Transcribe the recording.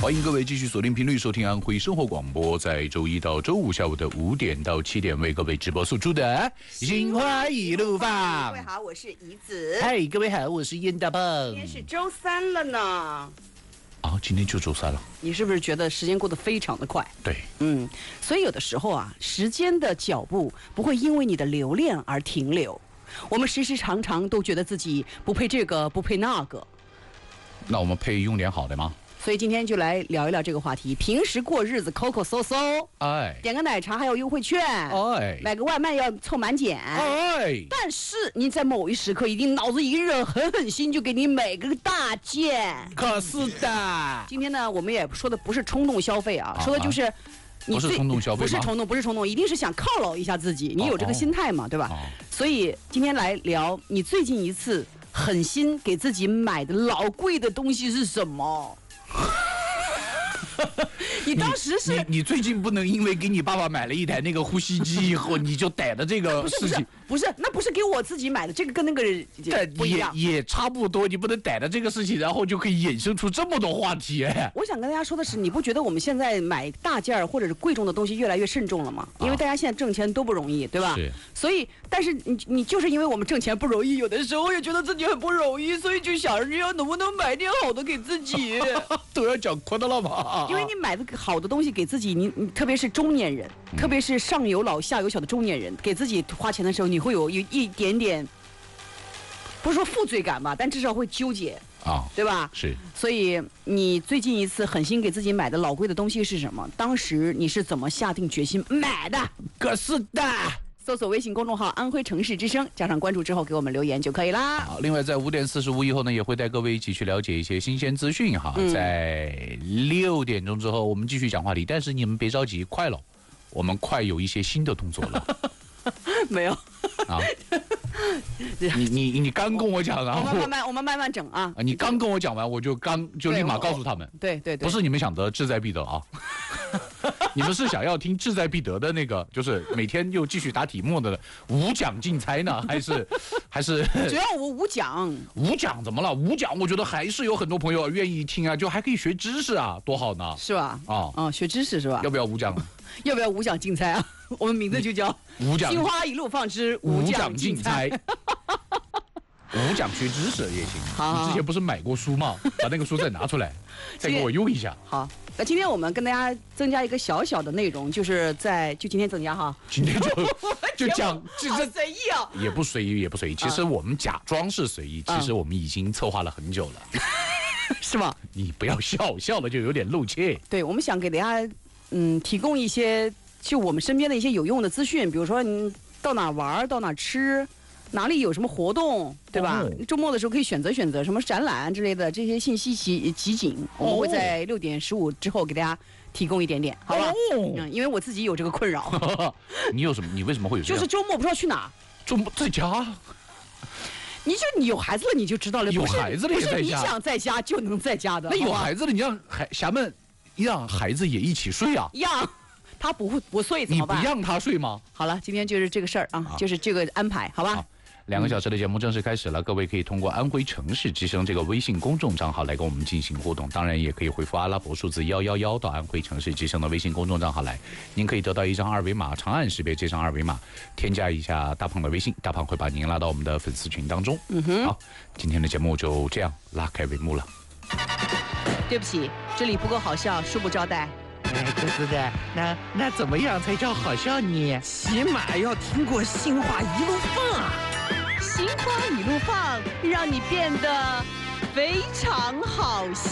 欢迎各位继续锁定频率收听安徽生活广播，在周一到周五下午的5点到7点为各位直播送出的心花一路放。 各位好，我是怡子。 嗨，各位好，我是燕大棒。 今天是周三了呢。 啊，今天就周三了。 你是不是觉得时间过得非常的快？ 对， 所以有的时候啊，时间的脚步不会因为你的留恋而停留。我们时时常常都觉得自己不配这个，不配那个。 那我们配用点好的吗？ 所以今天就来聊一聊这个话题。平时过日子抠抠搜搜， 哎， 点个奶茶还有优惠券， 哎， 买个外卖要凑满减， 哎， 但是你在某一时刻一定脑子一热，狠心就给你买个大件。 可是的。 今天呢，我们也说的不是冲动消费啊，说的就是你不是冲动消费吗？ 不是冲动，一定是想犒劳一下自己，你有这个心态嘛，对吧？所以今天来聊你最近一次狠心给自己买的老贵的东西是什么？你当时是你最近不能因为给你爸爸买了一台那个呼吸机以后，你就逮着这个事情。 不是，那不是给我自己买的，这个跟那个不一样， 也差不多。你不能逮着这个事情，然后就可以衍生出这么多话题。 我想跟大家说的是，你不觉得我们现在买大件儿或者是贵重的东西越来越慎重了吗？因为大家现在挣钱都不容易，对吧？ 是。 所以，但是你就是因为我们挣钱不容易，有的时候也觉得自己很不容易，所以就想着要能不能买点好的给自己。 都要讲宽的了吧？ 因为你买的好的东西给自己，你特别是中年人，特别是上有老下有小的中年人，给自己花钱的时候，你会有一点点，不是说负罪感吧，但至少会纠结啊，对吧？ 是。 所以你最近一次狠心给自己买的老贵的东西是什么？当时你是怎么下定决心买的？ 可是的。 搜索微信公众号安徽城市之声，加上关注之后给我们留言就可以啦。 好，另外在5点45以后呢，也会带各位一起去了解一些新鲜资讯哈。在6点钟之后，我们继续讲话题，但是你们别着急，快了，我们快有一些新的动作了。 没有啊？你刚跟我讲，然后我们慢慢整啊。 你刚跟我讲完，我就立马告诉他们， 对， 不是你们想的志在必得啊。你们是想要听志在必得的那个，就是每天又继续答题目的无奖竞猜呢，还是？ 只要我无奖。 无奖怎么了？无奖，我觉得还是有很多朋友愿意听啊，就还可以学知识啊，多好呢。 是吧？学知识是吧？ 要不要无奖？ 要不要无奖竞猜啊？我们名字就叫无奖。 心花一路放之无奖竞猜。 无奖学知识也行。 好， 你之前不是买过书吗？把那个书再拿出来，再给我用一下。 好，那今天我们跟大家增加一个小小的内容，就今天增加哈。 今天就讲， 好随意哦。 也不随意。其实我们假装是随意，其实我们已经策划了很久了， 是吗？ 你不要笑了就有点露怯。 对，我们想给大家提供一些就我们身边的一些有用的资讯，比如说你到哪玩，到哪吃。哪里有什么活动，对吧？周末的时候可以选择什么展览之类的这些信息集锦，我们会在6点15之后给大家提供一点点，好吧？因为我自己有这个困扰。 你有什么？你为什么会有这样？ 就是周末不知道去哪。 周末在家。 你有孩子了你就知道了， 有孩子了也在家， 不是你想在家就能在家的。 那有孩子了，你让侠们让孩子也一起睡啊？ 让他不睡怎么办？ 你不让他睡吗？ 好了，今天就是这个事儿啊，就是这个安排，好吧 ？2个小时的节目正式开始了，各位可以通过安徽城市之声这个微信公众账号来跟我们进行互动，当然也可以回复阿拉伯数字111到安徽城市之声的微信公众账号来，您可以得到一张2维码，长按识别这张2维码，添加一下大胖的微信，大胖会把您拉到我们的粉丝群当中。好，今天的节目就这样拉开帷幕了。 对不起，这里不够好笑，恕不招待。 可是的，那怎么样才叫好笑呢？起码要听过心花一路放啊！ 心花一路放，让你变得非常好笑。